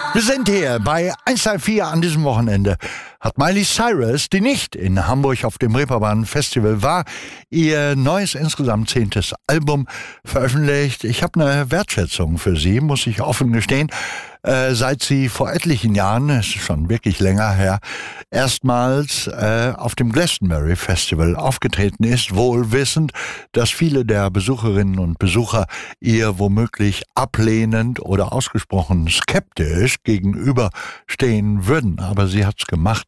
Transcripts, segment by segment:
Wir sind hier bei 134 an diesem Wochenende. Hat Miley Cyrus, die nicht in Hamburg auf dem Reeperbahn Festival war, ihr neues, insgesamt 10. Album veröffentlicht. Ich habe eine Wertschätzung für sie, muss ich offen gestehen. Seit sie vor etlichen Jahren, es ist schon wirklich länger her, erstmals auf dem Glastonbury Festival aufgetreten ist, wohl wissend, dass viele der Besucherinnen und Besucher ihr womöglich ablehnend oder ausgesprochen skeptisch gegenüberstehen würden. Aber sie hat's gemacht.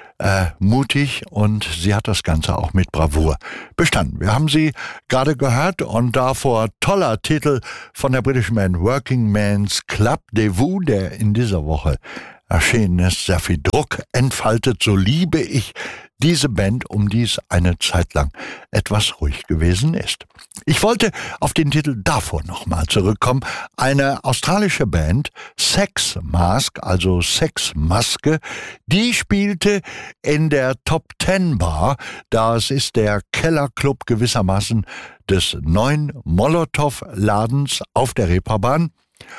Mutig, und sie hat das Ganze auch mit Bravour bestanden. Wir haben sie gerade gehört und davor toller Titel von der britischen Band Working Men's Club de Vous, der in dieser Woche erschienen ist, sehr viel Druck entfaltet. So liebe ich diese Band, um die es eine Zeit lang etwas ruhig gewesen ist. Ich wollte auf den Titel davor nochmal zurückkommen. Eine australische Band, Sex Mask, also Sexmaske, die spielte in der Top 10 Bar. Das ist der Kellerclub gewissermaßen des neuen Molotow-Ladens auf der Reeperbahn.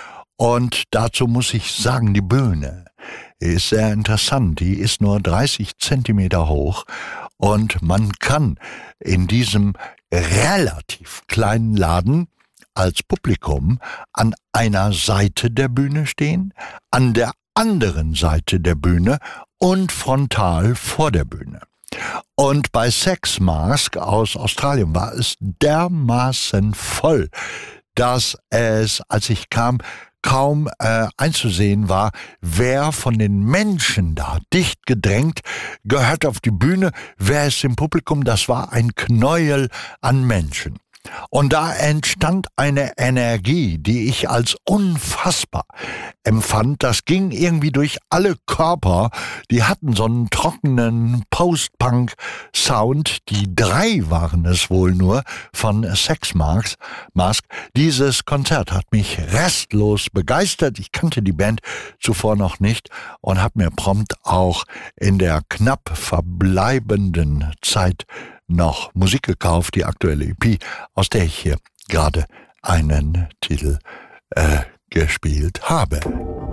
Und dazu muss ich sagen, die Bühne ist sehr interessant. Die ist nur 30 Zentimeter hoch und man kann in diesem relativ kleinen Laden als Publikum an einer Seite der Bühne stehen, an der anderen Seite der Bühne und frontal vor der Bühne. Und bei Sex Mask aus Australien war es dermaßen voll, dass es, als ich kam, kaum einzusehen war, wer von den Menschen da dicht gedrängt gehört auf die Bühne, wer ist im Publikum. Das war ein Knäuel an Menschen. Und da entstand eine Energie, die ich als unfassbar empfand. Das ging irgendwie durch alle Körper. Die hatten so einen trockenen Post-Punk-Sound. Die 3 waren es wohl nur von Sex Mask. Dieses Konzert hat mich restlos begeistert. Ich kannte die Band zuvor noch nicht und habe mir prompt auch in der knapp verbleibenden Zeit noch Musik gekauft, die aktuelle EP, aus der ich hier gerade einen Titel gespielt habe.